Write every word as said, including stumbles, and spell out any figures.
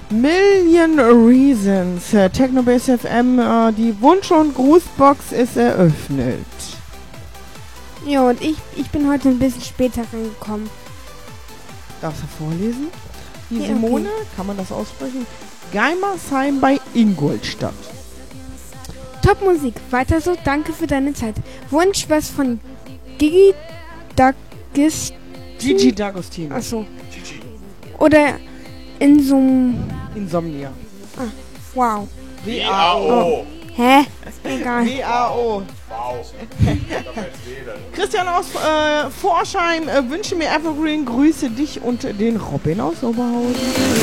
Million Reasons. Äh, Technobase F M, äh, die Wunsch- und Grußbox ist eröffnet. Ja, und ich, ich bin heute ein bisschen später reingekommen. Darfst du vorlesen? Die Ja, Simone, okay. kann man das aussprechen? Geimersheim bei Ingolstadt. Top Musik, weiter so, danke für deine Zeit. Wunsch was von Gigi Dagis. Gigi D'Agostino. Achso. Oder in so einem. Insomnia. Ah, wow. W A O. Hä? Egal. W A O. Wow. Christian aus äh, Forchheim äh, wünsche mir Evergreen, grüße dich und den Robin aus Oberhausen.